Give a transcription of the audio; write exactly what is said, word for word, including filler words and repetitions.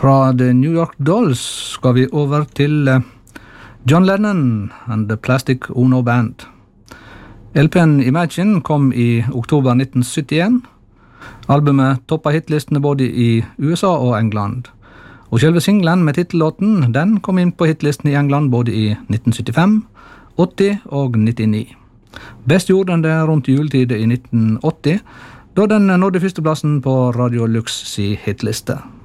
Fra The New York Dolls skal vi over til John Lennon and the Plastic Ono Band. L P-en Imagine kom i oktober nitten syttien. Albumet toppet hitlistene både i U S A og England. Og selve singlen med titellåten, den kom inn på hitlisten i England både i nitten syttifem, åtti og nittini. Best gjorde den det rundt juletid i nitten åtti, da den nådde førsteplassen på Radio Lux si hitliste.